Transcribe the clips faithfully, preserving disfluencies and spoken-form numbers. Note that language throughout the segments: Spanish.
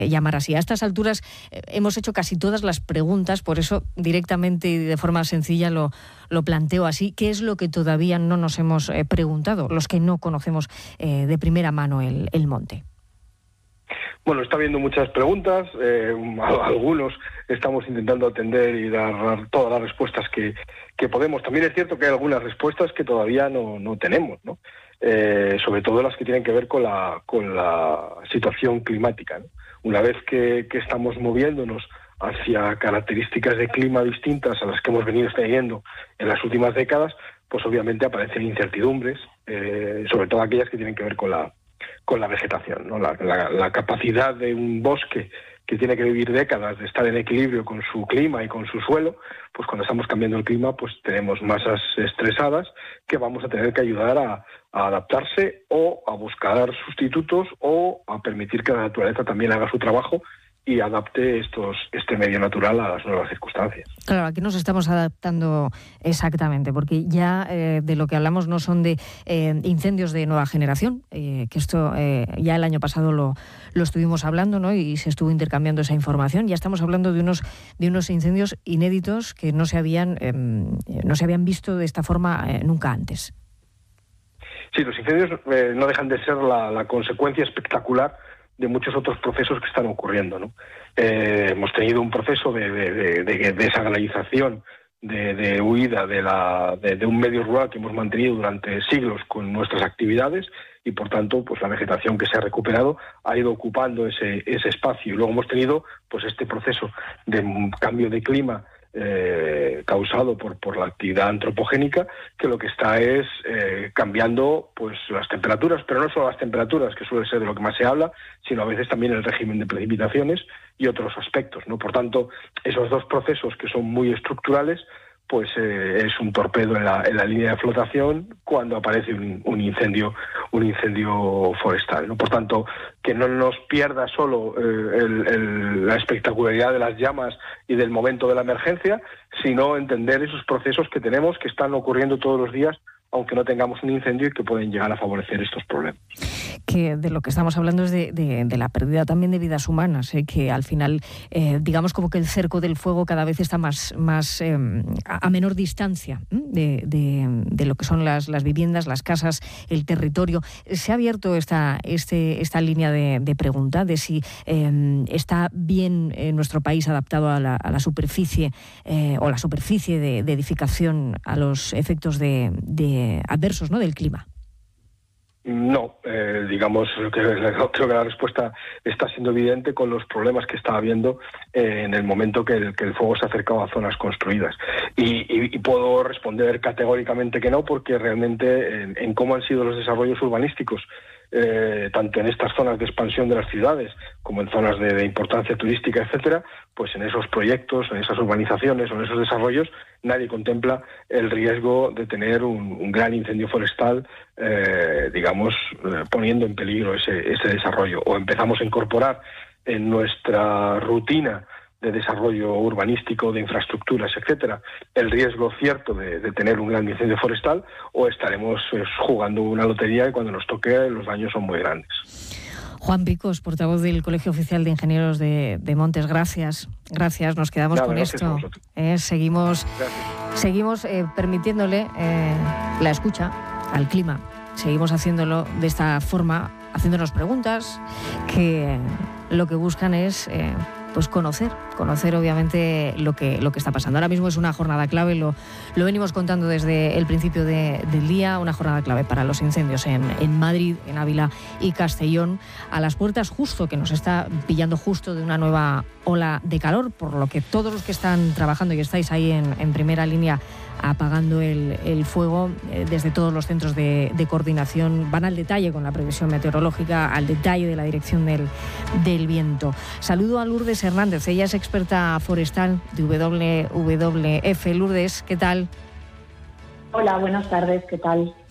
llamar así. A estas alturas eh, hemos hecho casi todas las preguntas, por eso directamente y de forma sencilla lo, lo planteo así. ¿Qué es lo que todavía no nos hemos eh, preguntado, los que no conocemos eh, de primera mano el, el monte? Bueno, está habiendo muchas preguntas, eh, algunos estamos intentando atender y dar todas las respuestas que, que podemos. También es cierto que hay algunas respuestas que todavía no, no tenemos, ¿no? Eh, sobre todo las que tienen que ver con la, con la situación climática, ¿no? Una vez que, que estamos moviéndonos hacia características de clima distintas a las que hemos venido teniendo en las últimas décadas, pues obviamente aparecen incertidumbres, eh, sobre todo aquellas que tienen que ver con la con la vegetación, ¿no? La, la, la capacidad de un bosque que tiene que vivir décadas de estar en equilibrio con su clima y con su suelo, pues cuando estamos cambiando el clima, pues tenemos masas estresadas que vamos a tener que ayudar a, a adaptarse o a buscar sustitutos o a permitir que la naturaleza también haga su trabajo y adapte estos este medio natural a las nuevas circunstancias. Claro, aquí nos estamos adaptando exactamente, porque ya eh, de lo que hablamos no son de eh, incendios de nueva generación, eh, que esto eh, ya el año pasado lo, lo estuvimos hablando, ¿no? Y se estuvo intercambiando esa información. Ya estamos hablando de unos de unos incendios inéditos que no se habían eh, no se habían visto de esta forma eh, nunca antes. Sí, los incendios eh, no dejan de ser la, la consecuencia espectacular de muchos otros procesos que están ocurriendo, ¿no? Eh, hemos tenido un proceso de, de, de, de desagralización, de, de huida de, la, de, de un medio rural que hemos mantenido durante siglos con nuestras actividades y, por tanto, pues la vegetación que se ha recuperado ha ido ocupando ese, ese espacio. Y luego hemos tenido pues este proceso de cambio de clima Eh, causado por, por la actividad antropogénica, que lo que está es eh, cambiando pues las temperaturas, pero no solo las temperaturas, que suele ser de lo que más se habla, sino a veces también el régimen de precipitaciones y otros aspectos, ¿no? Por tanto, esos dos procesos que son muy estructurales, pues eh, es un torpedo en la, en la línea de flotación cuando aparece un, un incendio un incendio forestal, ¿no? Por tanto, que no nos pierda solo eh, el, el, la espectacularidad de las llamas y del momento de la emergencia, sino entender esos procesos que tenemos, que están ocurriendo todos los días, aunque no tengamos un incendio y que pueden llegar a favorecer estos problemas. Que de lo que estamos hablando es de, de, de la pérdida también de vidas humanas, ¿eh? Que al final, eh, digamos como que el cerco del fuego cada vez está más, más eh, a, a menor distancia de, de, de lo que son las, las viviendas, las casas, el territorio. Se ha abierto esta, este, esta línea de, de pregunta de si eh, está bien eh, nuestro país adaptado a la, a la superficie eh, o la superficie de, de edificación a los efectos de, de adversos, ¿no?, del clima. No, eh, digamos que creo que la respuesta está siendo evidente con los problemas que está habiendo eh, en el momento que el, que el fuego se ha acercado a zonas construidas. Y, y, y puedo responder categóricamente que no, porque realmente en, en cómo han sido los desarrollos urbanísticos, eh, tanto en estas zonas de expansión de las ciudades como en zonas de, de importancia turística, etcétera, pues en esos proyectos, en esas urbanizaciones o en esos desarrollos, nadie contempla el riesgo de tener un, un gran incendio forestal, eh, digamos, eh, poniendo en peligro ese, ese desarrollo. O empezamos a incorporar en nuestra rutina de desarrollo urbanístico, de infraestructuras, etcétera, el riesgo cierto de, de tener un gran incendio forestal, o estaremos eh, jugando una lotería y cuando nos toque los daños son muy grandes. Juan Picos, portavoz del Colegio Oficial de Ingenieros de, de Montes, gracias. Gracias, nos quedamos Nada, con esto. Eh, seguimos seguimos eh, permitiéndole eh, la escucha al clima. Seguimos haciéndolo de esta forma, haciéndonos preguntas que lo que buscan es eh, pues conocer, conocer obviamente lo que, lo que está pasando. Ahora mismo es una jornada clave, lo, lo venimos contando desde el principio de, del día, una jornada clave para los incendios en, en Madrid, en Ávila y Castellón, a las puertas justo, que nos está pillando justo de una nueva ola de calor, por lo que todos los que están trabajando y estáis ahí en, en primera línea apagando el, el fuego, eh, desde todos los centros de, de coordinación van al detalle con la previsión meteorológica, al detalle de la dirección del, del viento. Saludo a Lourdes Hernández, ella es experta forestal de W W F. Lourdes, ¿qué tal? Hola, buenas tardes, ¿qué tal?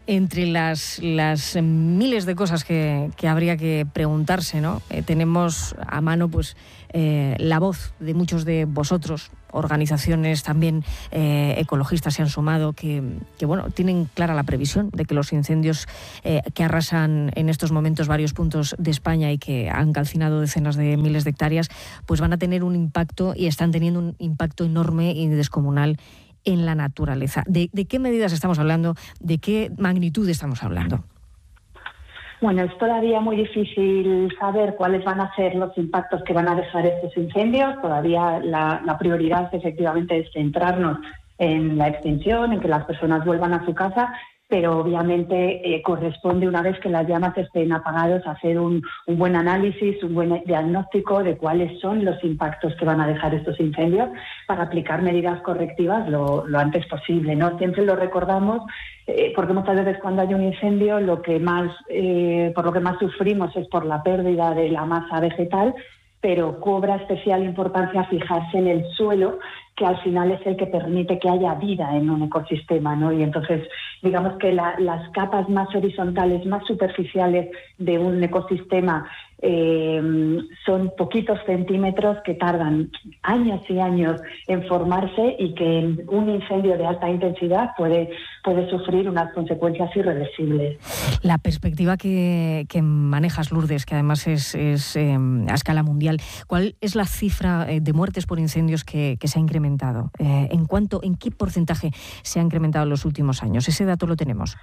Entre las, las miles de cosas que, que habría que preguntarse, ¿no? Eh, tenemos a mano pues eh, la voz de muchos de vosotros, organizaciones también eh, ecologistas se han sumado, que, que bueno, tienen clara la previsión de que los incendios eh, que arrasan en estos momentos varios puntos de España y que han calcinado decenas de miles de hectáreas, pues van a tener un impacto y están teniendo un impacto enorme y descomunal en la naturaleza. ¿De, de qué medidas estamos hablando? ¿De qué magnitud estamos hablando? Bueno, es todavía muy difícil saber cuáles van a ser los impactos que van a dejar estos incendios. Todavía la, la prioridad efectivamente es centrarnos en la extinción, en que las personas vuelvan a su casa, pero obviamente eh, corresponde, una vez que las llamas estén apagadas, hacer un, un buen análisis, un buen diagnóstico de cuáles son los impactos que van a dejar estos incendios para aplicar medidas correctivas lo, lo antes posible, ¿no? Siempre lo recordamos eh, porque muchas veces cuando hay un incendio lo que más, eh, por lo que más sufrimos es por la pérdida de la masa vegetal, pero cobra especial importancia fijarse en el suelo, que al final es el que permite que haya vida en un ecosistema, ¿no? Y entonces, digamos que la, las capas más horizontales, más superficiales de un ecosistema eh, son poquitos centímetros que tardan años y años en formarse y que un incendio de alta intensidad puede, puede sufrir unas consecuencias irreversibles. La perspectiva que, que manejas, Lourdes, que además es, es eh, a escala mundial, ¿cuál es la cifra de muertes por incendios que, que se ha incrementado? Eh, ¿En cuánto, en qué porcentaje se ha incrementado en los últimos años? ¿Ese dato lo tenemos?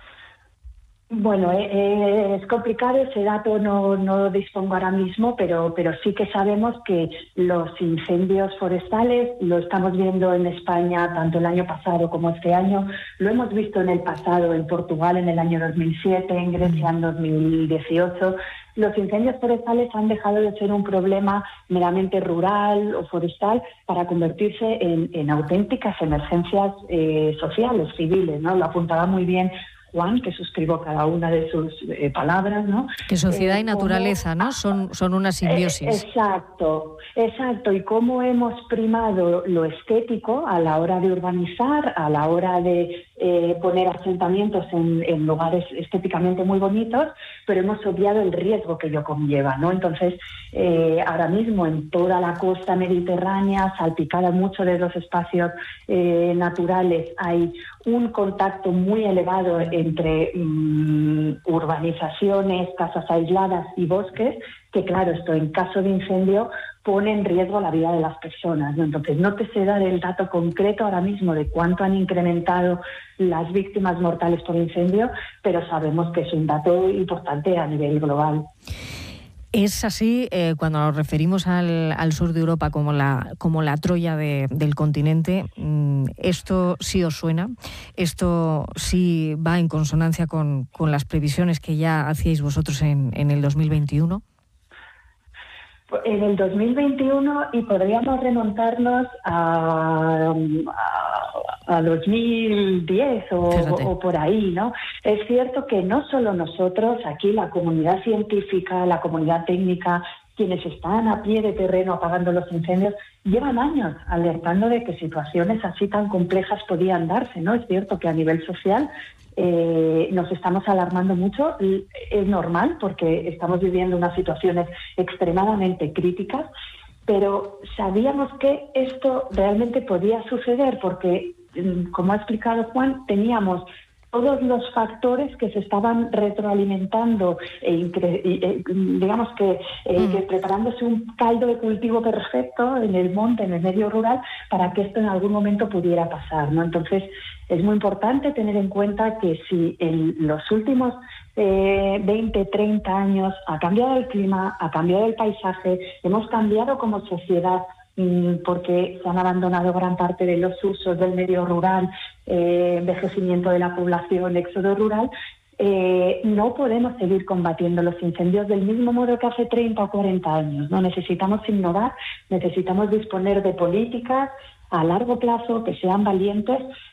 Bueno, eh, es complicado, ese dato no, no dispongo ahora mismo, pero, pero sí que sabemos que los incendios forestales lo estamos viendo en España tanto el año pasado como este año. Lo hemos visto en el pasado en Portugal en el año dos mil siete, en Grecia en dos mil dieciocho. Los incendios forestales han dejado de ser un problema meramente rural o forestal para convertirse en, en auténticas emergencias eh, sociales, civiles, ¿no? Lo apuntaba muy bien Juan, que suscribo cada una de sus eh, palabras, ¿no? Que sociedad eh, y naturaleza, cómo, ¿no? Son, son una simbiosis. Eh, exacto, exacto. Y cómo hemos primado lo estético a la hora de urbanizar, a la hora de eh, poner asentamientos en, en lugares estéticamente muy bonitos, pero hemos obviado el riesgo que ello conlleva, ¿no? Entonces, eh, ahora mismo en toda la costa mediterránea, salpicada mucho de los espacios eh, naturales, hay un contacto muy elevado entre um, urbanizaciones, casas aisladas y bosques, que claro, esto en caso de incendio pone en riesgo la vida de las personas, ¿no? Entonces no te sé dar el dato concreto ahora mismo de cuánto han incrementado las víctimas mortales por incendio, pero sabemos que es un dato importante a nivel global. Es así eh, cuando nos referimos al, al sur de Europa como la, como la Troya de, del continente. Mmm, ¿Esto sí os suena? ¿Esto sí va en consonancia con, con las previsiones que ya hacíais vosotros en, en el dos mil veintiuno? En el dos mil veintiuno, y podríamos remontarnos a, a, a dos mil diez o, o por ahí, ¿no? Es cierto que no solo nosotros, aquí la comunidad científica, la comunidad técnica, quienes están a pie de terreno apagando los incendios, llevan años alertando de que situaciones así tan complejas podían darse, ¿no? Es cierto que a nivel social eh, nos estamos alarmando mucho, es normal porque estamos viviendo unas situaciones extremadamente críticas, pero sabíamos que esto realmente podía suceder porque, como ha explicado Juan, teníamos todos los factores que se estaban retroalimentando e, incre- y, eh, digamos que, eh, mm. que preparándose un caldo de cultivo perfecto en el monte, en el medio rural, para que esto en algún momento pudiera pasar, ¿no? Entonces es muy importante tener en cuenta que si en los últimos eh, veinte, treinta años ha cambiado el clima, ha cambiado el paisaje, hemos cambiado como sociedad, porque se han abandonado gran parte de los usos del medio rural, eh, envejecimiento de la población, éxodo rural, eh, no podemos seguir combatiendo los incendios del mismo modo que hace treinta o cuarenta años, ¿no? Necesitamos innovar, necesitamos disponer de políticas a largo plazo que sean valientes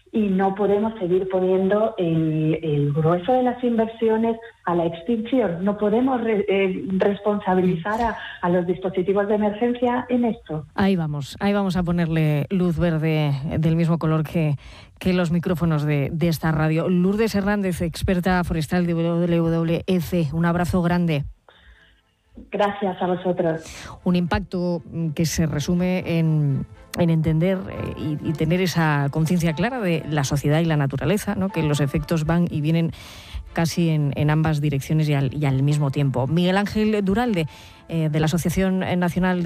y no podemos seguir poniendo el, el grueso de las inversiones a la extinción. No podemos re, eh, responsabilizar a, a los dispositivos de emergencia en esto. Ahí vamos, ahí vamos a ponerle luz verde del mismo color que, que los micrófonos de, de esta radio. Lourdes Hernández, experta forestal de W W F, un abrazo grande. Gracias a vosotros. Un impacto que se resume en, en entender eh, y, y tener esa conciencia clara de la sociedad y la naturaleza, ¿no? Que los efectos van y vienen casi en, en ambas direcciones y al, y al mismo tiempo. Miguel Ángel Duralde, eh, de la Asociación Nacional